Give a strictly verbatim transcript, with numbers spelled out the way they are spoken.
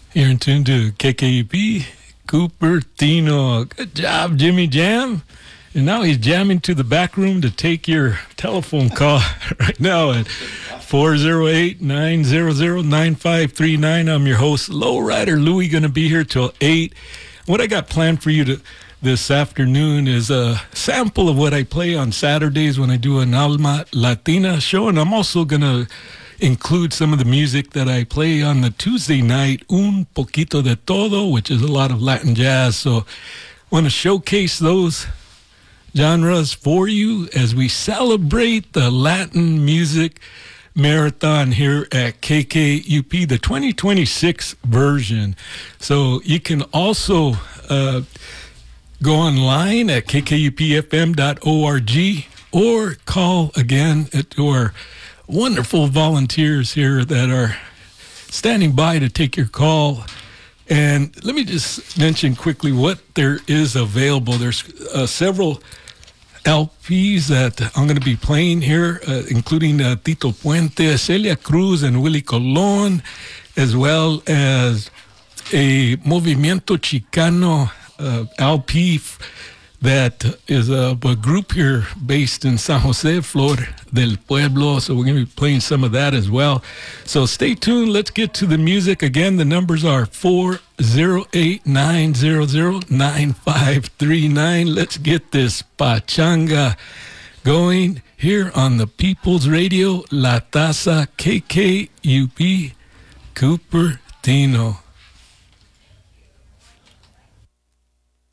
You're in tune to K K U P, Cupertino. Good job, Jimmy Jam. And now he's jamming to the back room to take your telephone call right now at four oh eight, nine hundred, nine five three nine. I'm your host, Lowrider Louie, going to be here till eight. What I got planned for you to, this afternoon is a sample of what I play on Saturdays when I do an Alma Latina show. And I'm also going to include some of the music that I play on the Tuesday night, Un Poquito de Todo, which is a lot of Latin jazz. So I want to showcase those genres for you as we celebrate the Latin music marathon here at K K U P, the twenty twenty-six version. So you can also uh, go online at k k u p f m dot org or call again at our wonderful volunteers here that are standing by to take your call. And let me just mention quickly what there is available. There's uh, several L Ps that I'm going to be playing here, uh, including uh, Tito Puente, Celia Cruz, and Willie Colon, as well as a Movimiento Chicano uh, L P f- that is a, a group here based in San Jose, Flor del Pueblo. So we're going to be playing some of that as well. So stay tuned. Let's get to the music. Again, the numbers are four oh eight, nine hundred, nine five three nine. Let's get this pachanga going here on the People's Radio, La Taza, K K U P, Cupertino.